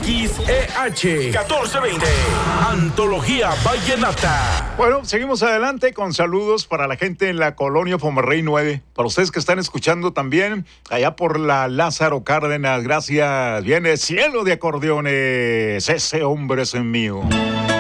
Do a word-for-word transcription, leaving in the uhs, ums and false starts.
X E H catorce veinte. Antología Vallenata. Bueno, seguimos adelante con saludos para la gente en la colonia Pomarrey nueve. Para ustedes que están escuchando también, allá por la Lázaro Cárdenas, gracias. Viene Cielo de Acordeones, ese hombre es mío.